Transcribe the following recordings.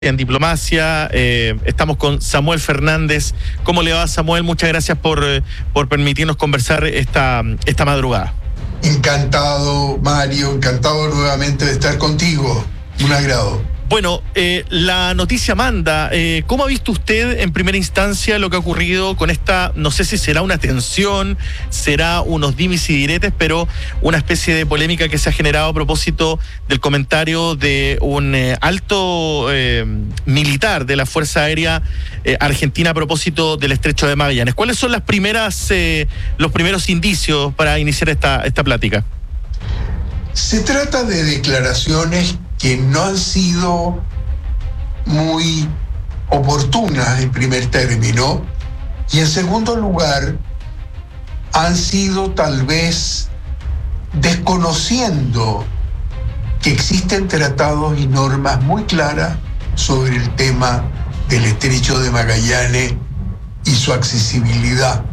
en diplomacia. Estamos con Samuel Fernández. ¿Cómo le va, Samuel? Muchas gracias por permitirnos conversar esta madrugada. Encantado, Mario, encantado nuevamente de estar contigo. Un agrado. Bueno, la noticia manda. ¿Cómo ha visto usted en primera instancia lo que ha ocurrido con esta, no sé si será una tensión, será unos dimes y diretes, pero una especie de polémica que se ha generado a propósito del comentario de un alto militar de la Fuerza Aérea Argentina a propósito del Estrecho de Magallanes? ¿Cuáles son los primeros indicios para iniciar esta plática? Se trata de declaraciones que no han sido muy oportunas en primer término, y en segundo lugar han sido tal vez desconociendo que existen tratados y normas muy claras sobre el tema del Estrecho de Magallanes y su accesibilidad.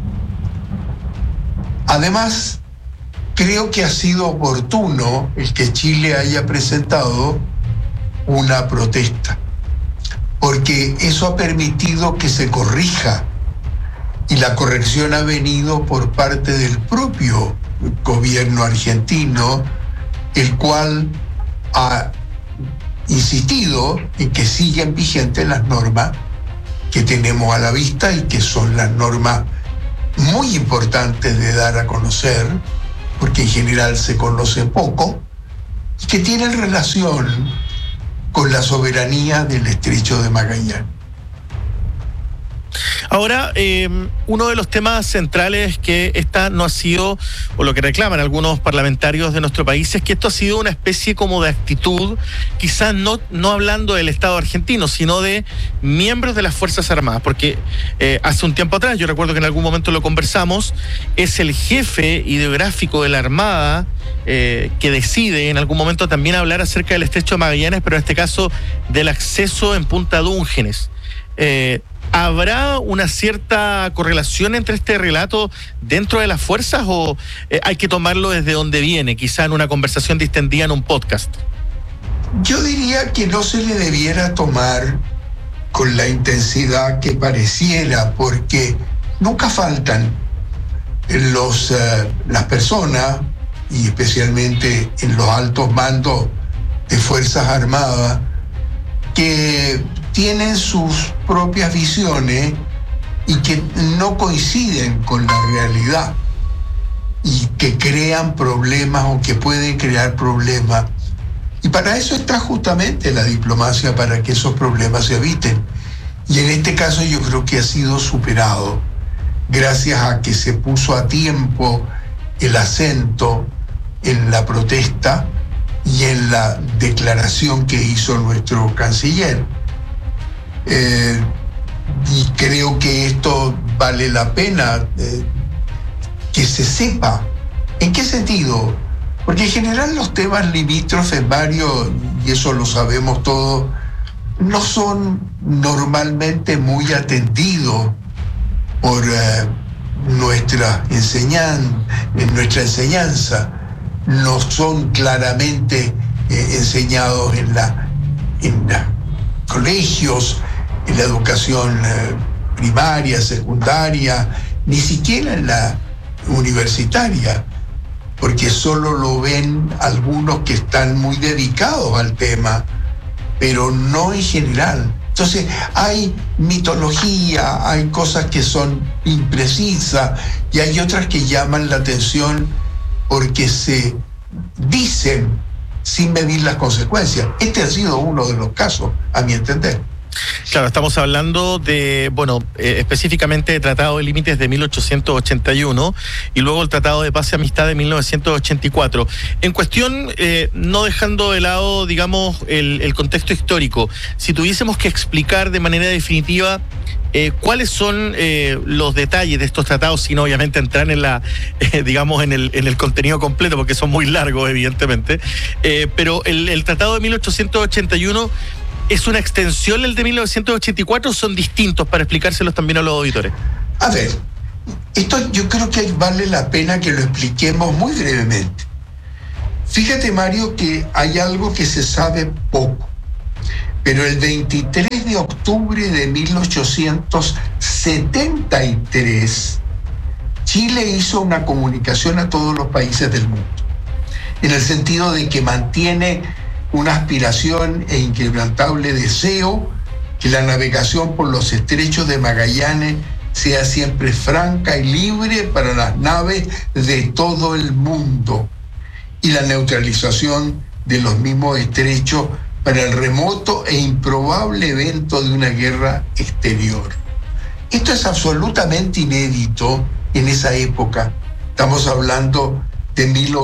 Además, creo que ha sido oportuno el que Chile haya presentado una protesta, porque eso ha permitido que se corrija, y la corrección ha venido por parte del propio gobierno argentino, el cual ha insistido en que siguen vigentes las normas que tenemos a la vista y que son las normas muy importantes de dar a conocer, porque en general se conoce poco, y que tienen relación con la soberanía del Estrecho de Magallanes. Ahora, uno de los temas centrales que esta no ha sido, o lo que reclaman algunos parlamentarios de nuestro país, es que esto ha sido una especie como de actitud, quizás no hablando del Estado argentino, sino de miembros de las Fuerzas Armadas, porque hace un tiempo atrás, yo recuerdo que en algún momento lo conversamos, es el jefe ideográfico de la Armada que decide en algún momento también hablar acerca del Estrecho de Magallanes, pero en este caso del acceso en Punta Dúngenes. ¿Habrá una cierta correlación entre este relato dentro de las fuerzas o hay que tomarlo desde donde viene, quizá en una conversación distendida en un podcast? Yo diría que no se le debiera tomar con la intensidad que pareciera, porque nunca faltan las personas, y especialmente en los altos mandos de Fuerzas Armadas, que tienen sus propias visiones y que no coinciden con la realidad, y que crean problemas o que pueden crear problemas. Y para eso está justamente la diplomacia, para que esos problemas se eviten. Y en este caso yo creo que ha sido superado gracias a que se puso a tiempo el acento en la protesta y en la declaración que hizo nuestro canciller. Y creo que esto vale la pena que se sepa. ¿En qué sentido? Porque en general los temas limítrofes, Mario, y eso lo sabemos todos, no son normalmente muy atendidos por nuestra enseñanza. No son claramente enseñados en los colegios, en la educación primaria, secundaria, ni siquiera en la universitaria, porque solo lo ven algunos que están muy dedicados al tema, pero no en general. Entonces hay mitología, hay cosas que son imprecisas y hay otras que llaman la atención porque se dicen sin medir las consecuencias. Este ha sido uno de los casos, a mi entender. Claro, estamos hablando de, específicamente de Tratado de Límites de 1881 y luego el Tratado de Paz y Amistad de 1984. En cuestión, no dejando de lado, digamos, el contexto histórico, si tuviésemos que explicar de manera definitiva ¿cuáles son los detalles de estos tratados, sin obviamente entrar en en el contenido completo, porque son muy largos, evidentemente, pero el Tratado de 1881 ¿es una extensión del de 1984 o son distintos, para explicárselos también a los auditores? A ver, esto yo creo que vale la pena que lo expliquemos muy brevemente. Fíjate, Mario, que hay algo que se sabe poco. Pero el 23 de octubre de 1873, Chile hizo una comunicación a todos los países del mundo, en el sentido de que mantiene una aspiración e inquebrantable deseo que la navegación por los estrechos de Magallanes sea siempre franca y libre para las naves de todo el mundo, y la neutralización de los mismos estrechos para el remoto e improbable evento de una guerra exterior. Esto es absolutamente inédito en esa época. Estamos hablando de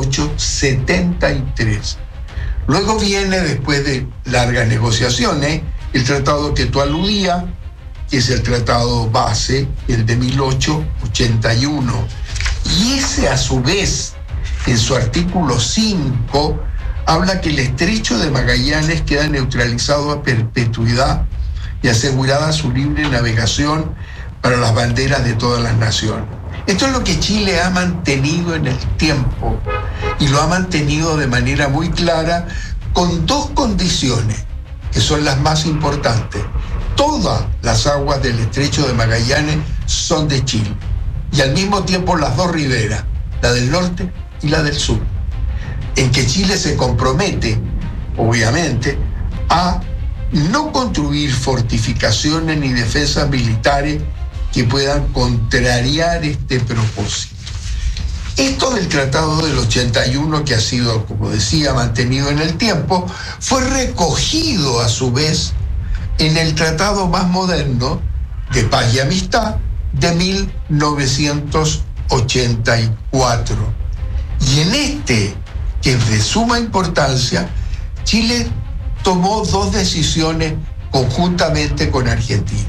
1873. Luego viene, después de largas negociaciones, el tratado que tú aludías, que es el tratado base, el de 1881. Y ese, a su vez, en su artículo 5, habla que el estrecho de Magallanes queda neutralizado a perpetuidad y asegurada su libre navegación para las banderas de todas las naciones. Esto es lo que Chile ha mantenido en el tiempo, y lo ha mantenido de manera muy clara, con dos condiciones que son las más importantes. Todas las aguas del estrecho de Magallanes son de Chile, y al mismo tiempo las dos riberas, la del norte y la del sur, en que Chile se compromete, obviamente, a no construir fortificaciones ni defensas militares que puedan contrariar este propósito. Esto del Tratado del 81, que ha sido, como decía, mantenido en el tiempo, fue recogido a su vez en el tratado más moderno de paz y amistad de 1984. Y en este, que es de suma importancia, Chile tomó dos decisiones conjuntamente con Argentina.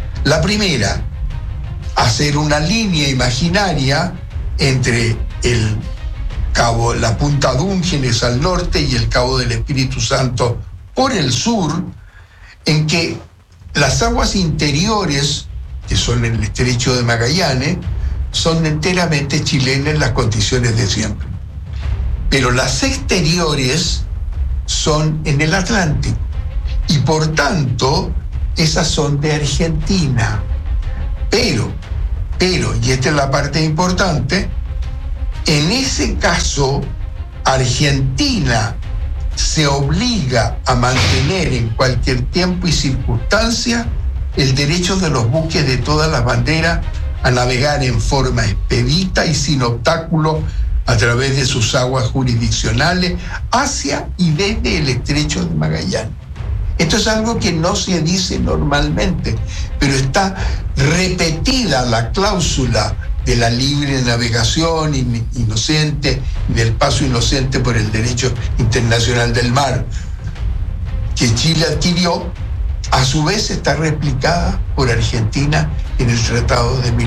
La hacer una línea imaginaria entre el cabo, la punta Dúngenes al norte y el cabo del Espíritu Santo por el sur, en que las aguas interiores, que son el estrecho de Magallanes, son enteramente chilenas en las condiciones de siempre. Pero las exteriores son en el Atlántico, y por tanto esas son de Argentina. Pero, y esta es la parte importante, en ese caso Argentina se obliga a mantener en cualquier tiempo y circunstancia el derecho de los buques de todas las banderas a navegar en forma expedita y sin obstáculo a través de sus aguas jurisdiccionales hacia y desde el estrecho de Magallanes. Esto es algo que no se dice normalmente, pero está repetida la cláusula de la libre navegación inocente, del paso inocente por el derecho internacional del mar, que Chile adquirió. A su vez está replicada por Argentina en el Tratado de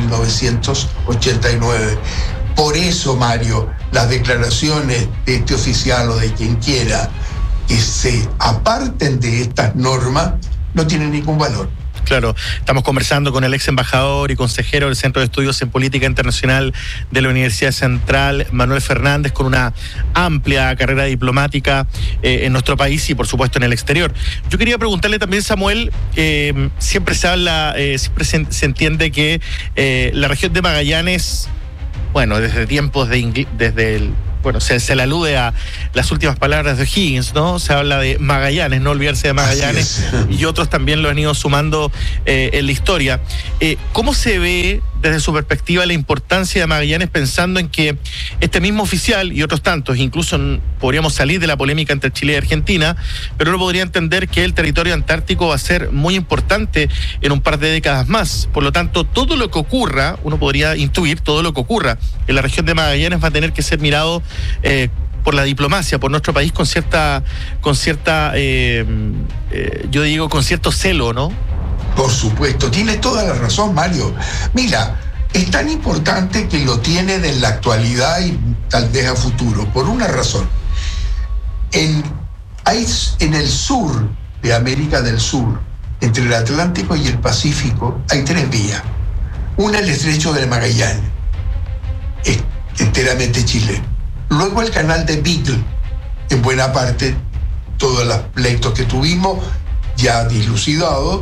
1989. Por eso, Mario, las declaraciones de este oficial o de quien quiera que se aparten de estas normas no tienen ningún valor. Claro, estamos conversando con el ex embajador y consejero del Centro de Estudios en Política Internacional de la Universidad Central, Manuel Fernández, con una amplia carrera diplomática en nuestro país y por supuesto en el exterior. Yo quería preguntarle también, Samuel, siempre se habla, siempre se entiende que la región de Magallanes, bueno, desde tiempos se le alude a las últimas palabras de Higgins, ¿no? Se habla de Magallanes, no olvidarse de Magallanes, y otros también lo han ido sumando en la historia. ¿Cómo se ve desde su perspectiva la importancia de Magallanes, pensando en que este mismo oficial y otros tantos, incluso podríamos salir de la polémica entre Chile y Argentina, pero uno podría entender que el territorio antártico va a ser muy importante en un par de décadas más? Por lo tanto, todo lo que ocurra, uno podría intuir, todo lo que ocurra en la región de Magallanes va a tener que ser mirado por la diplomacia, por nuestro país con cierta yo digo con cierto celo, ¿no? Por supuesto, tienes toda la razón, Mario. Mira, es tan importante que lo tienen en la actualidad y tal vez a futuro, por una razón. En el sur de América del Sur, entre el Atlántico y el Pacífico, hay tres vías. Una, el estrecho de Magallanes, es enteramente chileno. Luego el canal de Beagle, en buena parte todos los pleitos que tuvimos ya dilucidado,